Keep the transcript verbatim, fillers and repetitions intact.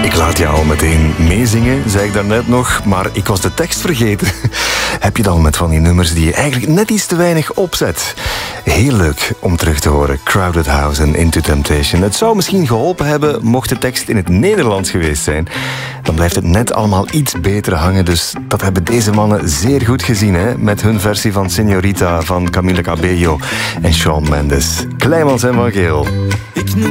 Ik laat jou meteen meezingen, zei ik daarnet nog, maar ik was de tekst vergeten. Heb je dan met van die nummers die je eigenlijk net iets te weinig opzet? Heel leuk om terug te horen. Crowded House en Into Temptation. Het zou misschien geholpen hebben mocht de tekst in het Nederlands geweest zijn. Dan blijft het net allemaal iets beter hangen. Dus dat hebben deze mannen zeer goed gezien, hè? Met hun versie van Señorita van Camila Cabello en Shawn Mendes. Kleimans en Van Geel.